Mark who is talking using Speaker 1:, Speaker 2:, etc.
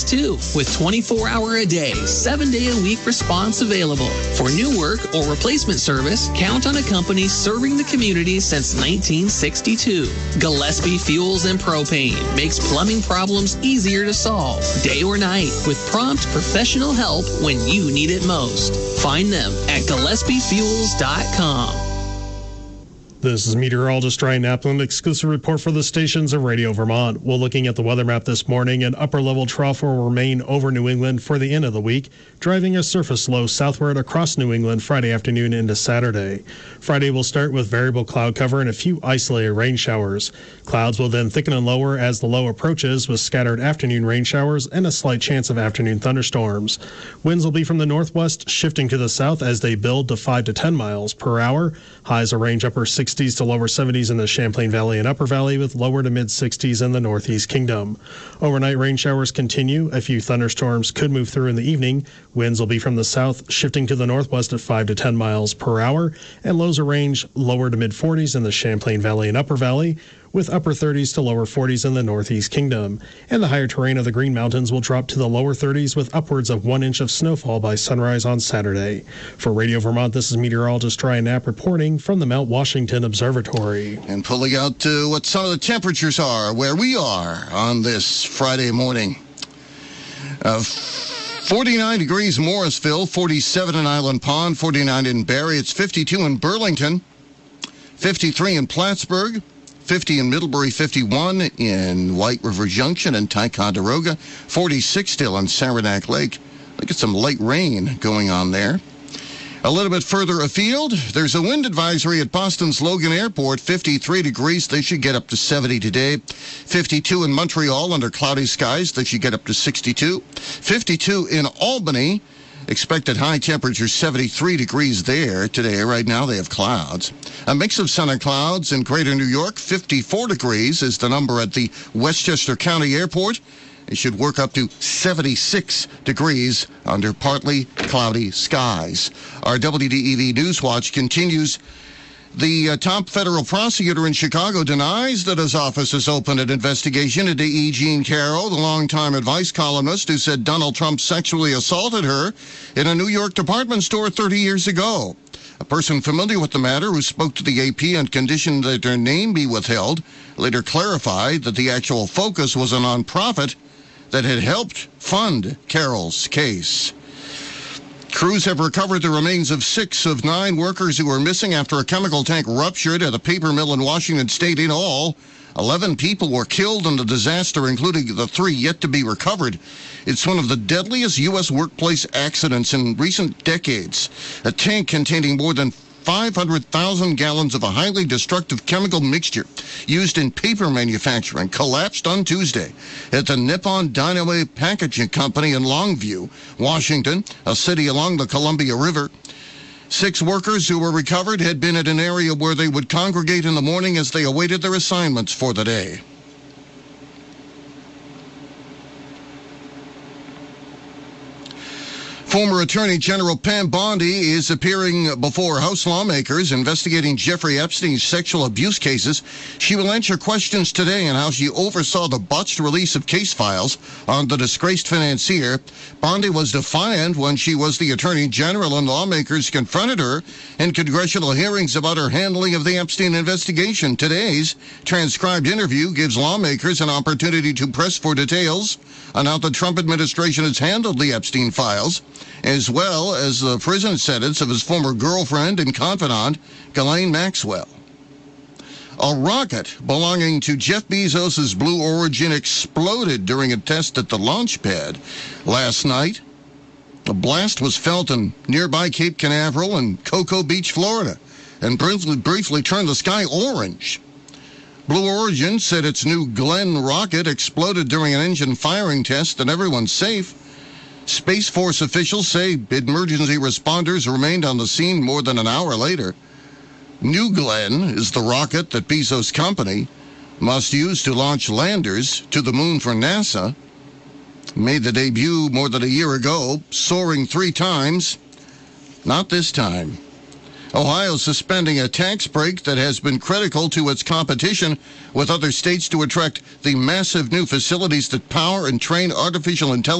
Speaker 1: too, with 24-hour-a-day, 7-day-a-week response available. For new work or replacement service, count on a company serving the community since 1962. Gillespie Fuels and Propane makes plumbing problems easier to solve, day or night, with prompt professional help when you need it most. Find them at GillespieFuels.com.
Speaker 2: This is meteorologist Ryan Naplan, exclusive report for the stations of Radio Vermont. We're looking at the weather map this morning. An upper-level trough will remain over New England for the end of the week, driving a surface low southward across New England Friday afternoon into Saturday. Friday will start with variable cloud cover and a few isolated rain showers. Clouds will then thicken and lower as the low approaches, with scattered afternoon rain showers and a slight chance of afternoon thunderstorms. Winds will be from the northwest, shifting to the south as they build to 5 to 10 miles per hour. Highs will range upper 60s to lower 70s in the Champlain Valley and Upper Valley, with lower to mid 60s in the Northeast Kingdom. Overnight rain showers continue. A few thunderstorms could move through in the evening. Winds will be from the south, shifting to the northwest at 5 to 10 miles per hour, and lows will range lower to mid 40s in the Champlain Valley and Upper Valley, with upper 30s to lower 40s in the Northeast Kingdom. And the higher terrain of the Green Mountains will drop to the lower 30s with upwards of 1 inch of snowfall by sunrise on Saturday. For Radio Vermont, this is meteorologist Ryan Knapp reporting from the Mount Washington Observatory.
Speaker 3: And pulling out what some of the temperatures are where we are on this Friday morning. 49 degrees Morrisville, 47 in Island Pond, 49 in Barrie. It's 52 in Burlington, 53 in Plattsburgh, 50 in Middlebury, 51 in White River Junction and Ticonderoga, 46 still on Saranac Lake. Look at some light rain going on there. A little bit further afield, there's a wind advisory at Boston's Logan Airport, 53 degrees. They should get up to 70 today. 52 in Montreal under cloudy skies. They should get up to 62. 52 in Albany. Expected high temperature 73 degrees there today. Right now they have clouds. A mix of sun and clouds in greater New York. 54 degrees is the number at the Westchester County Airport. It should work up to 76 degrees under partly cloudy skies. Our WDEV Newswatch continues. The top federal prosecutor in Chicago denies that his office has opened an investigation into E. Jean Carroll, the longtime advice columnist who said Donald Trump sexually assaulted her in a New York department store 30 years ago. A person familiar with the matter who spoke to the AP and conditioned that their name be withheld later clarified that the actual focus was a nonprofit that had helped fund Carroll's case. Crews have recovered the remains of 6 of 9 workers who were missing after a chemical tank ruptured at a paper mill in Washington State. In all, 11 people were killed in the disaster, including the 3 yet to be recovered. It's one of the deadliest U.S. workplace accidents in recent decades. A tank containing more than 500,000 gallons of a highly destructive chemical mixture used in paper manufacturing collapsed on Tuesday at the Nippon Dynamite Packaging Company in Longview, Washington, a city along the Columbia River. 6 workers who were recovered had been at an area where they would congregate in the morning as they awaited their assignments for the day. Former Attorney General Pam Bondi is appearing before House lawmakers investigating Jeffrey Epstein's sexual abuse cases. She will answer questions today on how she oversaw the botched release of case files on the disgraced financier. Bondi was defiant when she was the Attorney General and lawmakers confronted her in congressional hearings about her handling of the Epstein investigation. Today's transcribed interview gives lawmakers an opportunity to press for details on how the Trump administration has handled the Epstein files, as well as the prison sentence of his former girlfriend and confidant, Ghislaine Maxwell. A rocket belonging to Jeff Bezos' Blue Origin exploded during a test at the launch pad last night. The blast was felt in nearby Cape Canaveral and Cocoa Beach, Florida, and briefly turned the sky orange. Blue Origin said its new Glenn rocket exploded during an engine firing test and everyone's safe. Space Force officials say emergency responders remained on the scene more than an hour later. New Glenn is the rocket that Bezos' company must use to launch landers to the moon for NASA. Made the debut more than a year ago, soaring 3 times. Not this time. Ohio suspending a tax break that has been critical to its competition with other states to attract the massive new facilities that power and train artificial intelligence